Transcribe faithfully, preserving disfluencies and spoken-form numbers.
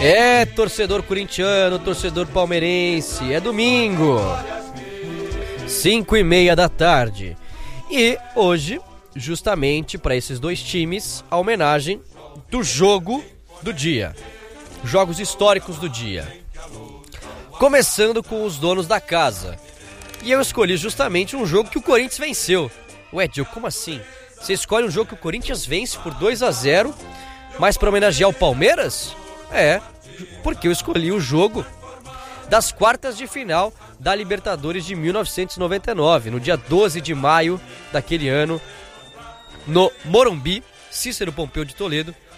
É, torcedor corintiano, torcedor palmeirense, é domingo, cinco e meia da tarde. E hoje, justamente para esses dois times, a homenagem do jogo do dia. Jogos históricos do dia. Começando com os donos da casa. E eu escolhi justamente um jogo que o Corinthians venceu. Ué, Diogo, como assim? Você escolhe um jogo que o Corinthians vence por dois a zero, mas para homenagear o Palmeiras? É, porque eu escolhi o jogo das quartas de final da Libertadores de mil novecentos e noventa e nove, no dia doze de maio daquele ano, no Morumbi, Cícero Pompeu de Toledo,